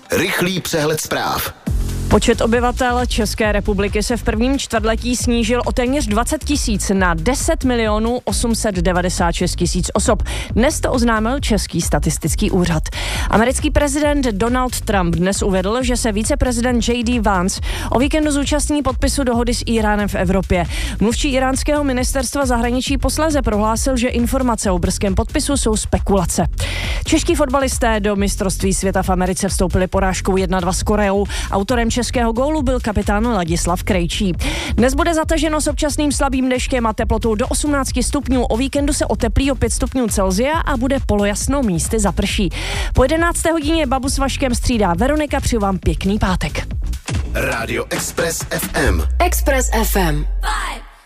Rychlý přehled zpráv. Počet obyvatel České republiky se v prvním čtvrtletí snížil o téměř 20 000 na 10 896 000 osob. Dnes to oznámil Český statistický úřad. Americký prezident Donald Trump dnes uvedl, že se viceprezident J.D. Vance o víkendu zúčastní podpisu dohody s Íránem v Evropě. Mluvčí íránského ministerstva zahraničí posléze prohlásil, že informace o brzkém podpisu jsou spekulace. Čeští fotbalisté do mistrovství světa v Americe vstoupili porážkou 1-2 s Koreou. Autorem českého gólu byl kapitán Ladislav Krejčí. Dnes bude zataženo s občasným slabým deštěm a teplotou do 18 stupňů. O víkendu se oteplí o 5 stupňů Celsia a bude polojasno, místy zaprší. Po 11. hodině Babu s Vaškem střídá Veronika, přeju vám pěkný pátek. Rádio Express FM. Express FM. 5